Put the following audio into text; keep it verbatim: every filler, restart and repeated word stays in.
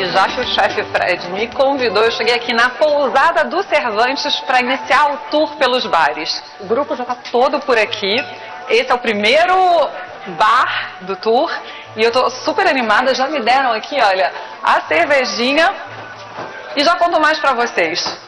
E já que o chefe Fred me convidou, eu cheguei aqui na pousada do Cervantes para iniciar o tour pelos bares. O grupo já está todo por aqui. Esse é o primeiro bar do tour e eu tô super animada. Já me deram aqui, olha, a cervejinha e já conto mais para vocês.